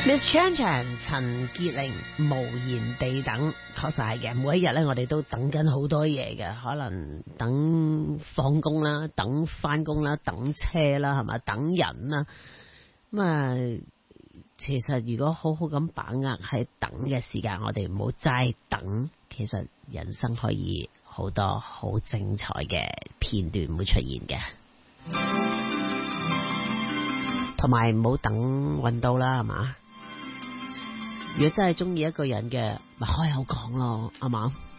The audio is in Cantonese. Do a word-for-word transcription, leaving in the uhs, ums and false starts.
Miss Chan Chan 陳潔玲無言地等，確實係嘅。每一日咧，我哋都等緊好多嘢嘅，可能等放工啦，等翻工啦，等車啦，係咪？等人啦。咁啊，其實如果好好咁把握喺等嘅時間，我哋唔好齋等，其實人生可以好多好精彩嘅片段會出現嘅。同埋唔好等運到啦，係嘛？如果真係中意一個人嘅，咪開口講咯，係嘛？